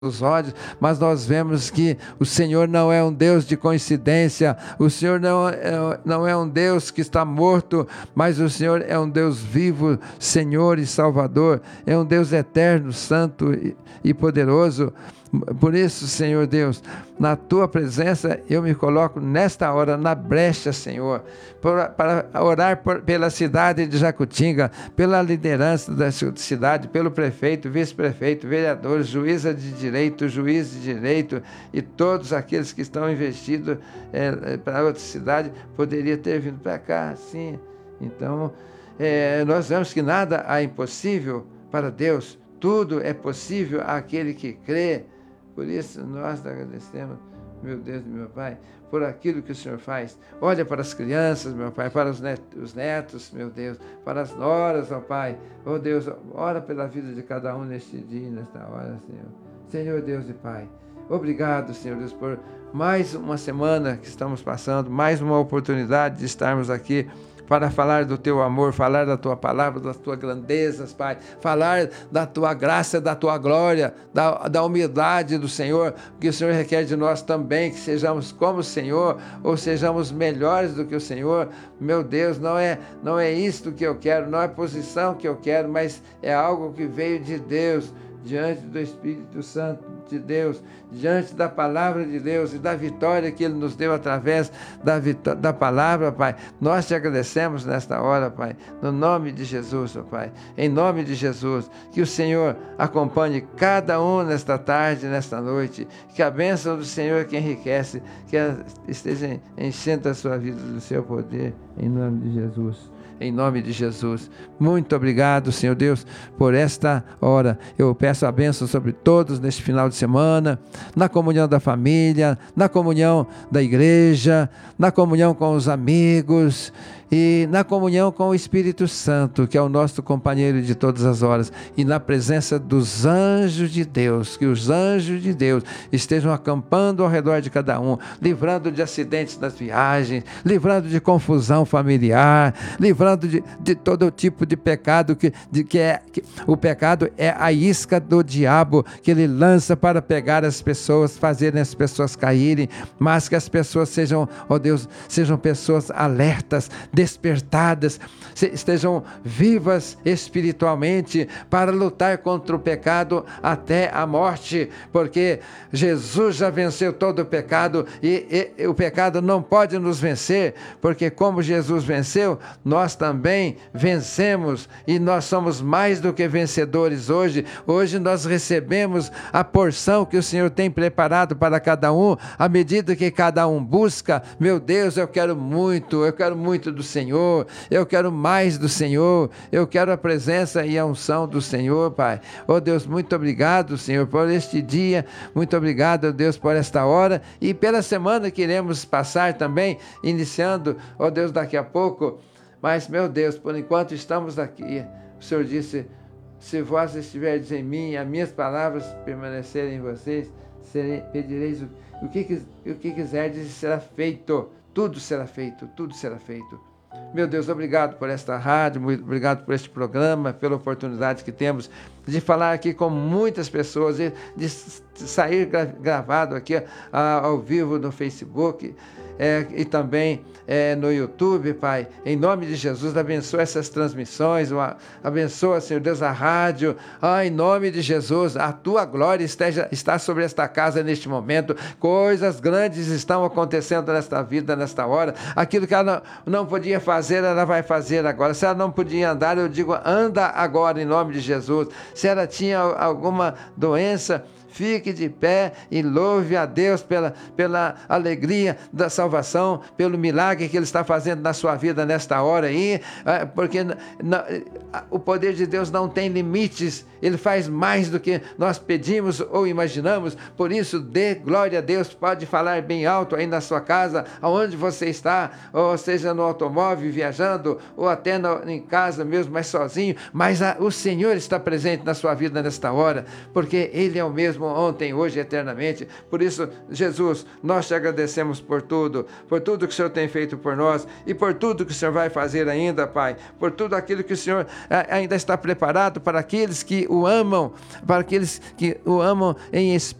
os olhos, mas nós vemos que o Senhor não é um Deus de coincidência, o Senhor não é um Deus que está morto, mas o Senhor é um Deus vivo, Senhor e Salvador, é um Deus eterno, santo e poderoso. Por isso, Senhor Deus, na Tua presença eu me coloco nesta hora na brecha, Senhor, para orar pela cidade de Jacutinga, pela liderança da cidade, pelo prefeito, vice-prefeito, vereadores, juiz de direito e todos aqueles que estão investidos para outra cidade, poderia ter vindo para cá, sim. Então, nós vemos que nada é impossível para Deus, tudo é possível àquele que crê. Por isso nós agradecemos, meu Deus e meu Pai, por aquilo que o Senhor faz. Olha para as crianças, meu Pai, para os netos, meu Deus, para as noras, ó Pai. Ó Deus, ora pela vida de cada um neste dia, nesta hora, Senhor. Senhor Deus e Pai, obrigado, Senhor Deus, por mais uma semana que estamos passando, mais uma oportunidade de estarmos aqui para falar do Teu amor, falar da Tua palavra, das Tuas grandezas, Pai, falar da Tua graça, da Tua glória, da humildade do Senhor, que o Senhor requer de nós também, que sejamos como o Senhor, ou sejamos melhores do que o Senhor. Meu Deus, não é isto que eu quero, não é posição que eu quero, mas é algo que veio de Deus, diante do Espírito Santo de Deus, diante da palavra de Deus e da vitória que Ele nos deu através da palavra, Pai. Nós te agradecemos nesta hora, Pai, no nome de Jesus, ó Pai, em nome de Jesus, que o Senhor acompanhe cada um nesta tarde, nesta noite, que a bênção do Senhor que enriquece, que esteja enchendo a sua vida do seu poder, em nome de Jesus. Em nome de Jesus. Muito obrigado, Senhor Deus, por esta hora. Eu peço a bênção sobre todos neste final de semana, na comunhão da família, na comunhão da igreja, na comunhão com os amigos e na comunhão com o Espírito Santo, que é o nosso companheiro de todas as horas, e na presença dos anjos de Deus, que os anjos de Deus estejam acampando ao redor de cada um, livrando de acidentes nas viagens, livrando de confusão familiar, livrando de todo tipo de pecado, que o pecado é a isca do diabo, que ele lança para pegar as pessoas, fazerem as pessoas caírem, mas que as pessoas sejam, ó Deus, sejam pessoas alertas, despertadas, estejam vivas espiritualmente para lutar contra o pecado até a morte, porque Jesus já venceu todo o pecado e o pecado não pode nos vencer, porque como Jesus venceu, nós também vencemos e nós somos mais do que vencedores hoje. Hoje nós recebemos a porção que o Senhor tem preparado para cada um, à medida que cada um busca. Meu Deus, eu quero muito do Senhor, eu quero mais do Senhor, eu quero a presença e a unção do Senhor, Pai. Oh Deus, muito obrigado, Senhor, por este dia, muito obrigado, Deus, por esta hora e pela semana que iremos passar também, iniciando, oh Deus, daqui a pouco. Mas, meu Deus, por enquanto estamos aqui, o Senhor disse, se vós estiverdes em mim, as minhas palavras permanecerem em vocês, pedireis o que quiserdes e será feito, tudo será feito, tudo será feito. Meu Deus, obrigado por esta rádio, muito obrigado por este programa, pela oportunidade que temos de falar aqui com muitas pessoas, de sair gravado aqui ao vivo no Facebook e também no YouTube, Pai. Em nome de Jesus, abençoa essas transmissões, abençoa, Senhor Deus, a rádio. Em nome de Jesus, a Tua glória está sobre esta casa neste momento. Coisas grandes estão acontecendo nesta vida, nesta hora. Aquilo que ela não podia fazer, ela vai fazer agora. Se ela não podia andar, eu digo, anda agora em nome de Jesus. Se ela tinha alguma doença, fique de pé e louve a Deus pela alegria da salvação, pelo milagre que Ele está fazendo na sua vida nesta hora aí, porque o poder de Deus não tem limites, Ele faz mais do que nós pedimos ou imaginamos. Por isso, dê glória a Deus. Pode falar bem alto aí na sua casa, aonde você está, ou seja no automóvel viajando, ou até em casa mesmo, mas sozinho, mas o Senhor está presente na sua vida nesta hora, porque Ele é o mesmo ontem, hoje e eternamente. Por isso, Jesus, nós te agradecemos por tudo. tudo que o Senhor tem feito por nós e por tudo que o Senhor vai fazer ainda, Pai, por tudo aquilo que o Senhor ainda está preparado para aqueles que o amam, para aqueles que o amam em espírito